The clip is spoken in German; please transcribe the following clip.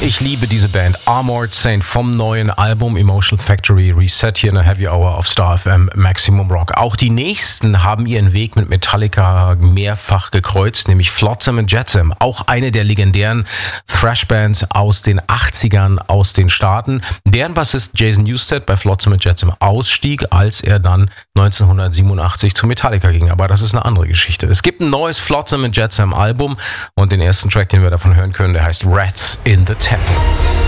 Ich liebe diese Band. Armored Saint vom neuen Album Emotional Factory Reset hier in der Heavy Hour auf Star FM Maximum Rock. Auch die nächsten haben ihren Weg mit Metallica mehrfach gekreuzt, nämlich Flotsam and Jetsam. Auch eine der legendären Thrash-Bands aus den 80ern aus den Staaten. Deren Bassist Jason Newsted bei Flotsam and Jetsam ausstieg, als er dann 1987 zu Metallica ging. Aber das ist eine andere Geschichte. Es gibt ein neues Flotsam and Jetsam Album und den ersten Track, den wir davon hören können, der heißt Rats in the Tap.